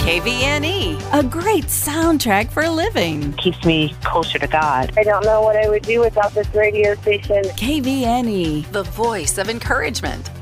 KVNE, a great soundtrack for living. Keeps me closer to God. I don't know what I would do without this radio station. KVNE, the voice of encouragement.